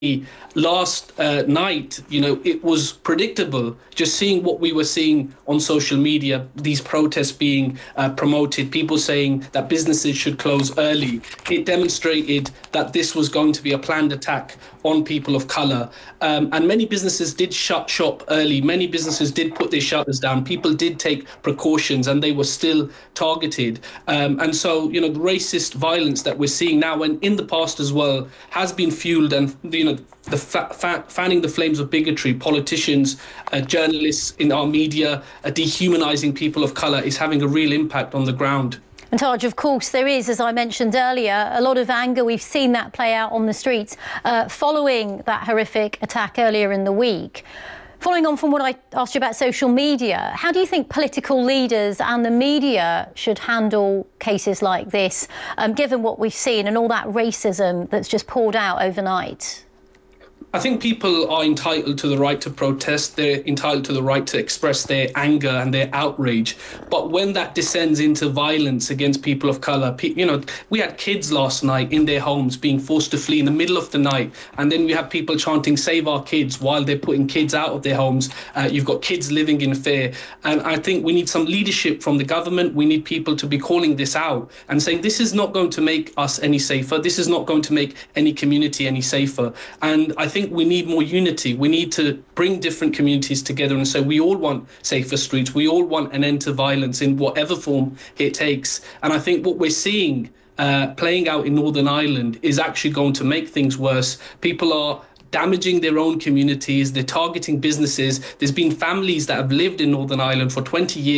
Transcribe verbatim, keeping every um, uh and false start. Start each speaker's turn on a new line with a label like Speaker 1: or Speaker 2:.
Speaker 1: last uh, night, you know, it was predictable just seeing what we were seeing on social media, these protests being uh, promoted, people saying that businesses should close early. It demonstrated that this was going to be a planned attack on people of colour. Um, and many businesses did shut shop early. Many businesses did put their shutters down. People did take precautions and they were still targeted. Um, and so, you know, the racist violence that we're seeing now and in the past as well has been fueled and, you know, the fa- fa- fanning the flames of bigotry, politicians, uh, journalists in our media, uh, dehumanising people of colour is having a real impact on the ground.
Speaker 2: And Taj, of course, there is, as I mentioned earlier, a lot of anger. We've seen that play out on the streets uh, following that horrific attack earlier in the week. Following on from what I asked you about social media, how do you think political leaders and the media should handle cases like this, um, given what we've seen and all that racism that's just poured out overnight?
Speaker 1: I think people are entitled to the right to protest. They're entitled to the right to express their anger and their outrage. But when that descends into violence against people of colour, you know, we had kids last night in their homes being forced to flee in the middle of the night. And then we have people chanting, "Save our kids," while they're putting kids out of their homes. Uh, you've got kids living in fear. And I think we need some leadership from the government. We need people to be calling this out and saying this is not going to make us any safer. This is not going to make any community any safer. And I think we need more unity. We need to bring different communities together and say we all want safer streets. We all want an end to violence in whatever form it takes. And I think what we're seeing uh, playing out in Northern Ireland is actually going to make things worse. People are damaging their own communities. They're targeting businesses. There's been families that have lived in Northern Ireland for twenty years.